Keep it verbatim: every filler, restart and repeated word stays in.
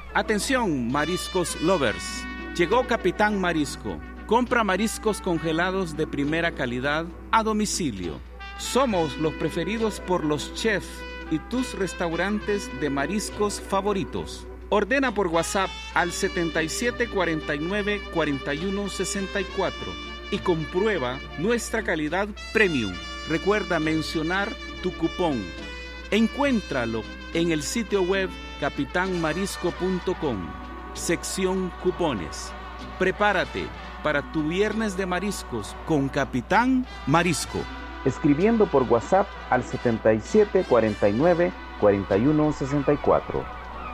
Atención, mariscos lovers. Llegó Capitán Marisco. Compra mariscos congelados de primera calidad a domicilio. Somos los preferidos por los chefs y tus restaurantes de mariscos favoritos. Ordena por WhatsApp al setenta y siete cuarenta y nueve cuarenta y uno sesenta y cuatro y comprueba nuestra calidad premium. Recuerda mencionar tu cupón. Encuéntralo en el sitio web capitán marisco punto com, sección cupones. Prepárate para tu viernes de mariscos con Capitán Marisco. Escribiendo por WhatsApp al setenta y siete cuarenta y nueve cuarenta y uno sesenta y cuatro.